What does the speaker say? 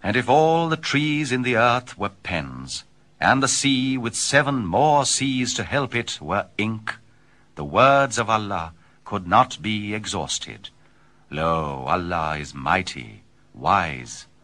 And if all the trees in the earth were pens, and the sea with 7 more seas to help it were ink, the words of Allah could not be exhausted. Lo, Allah is mighty, wise,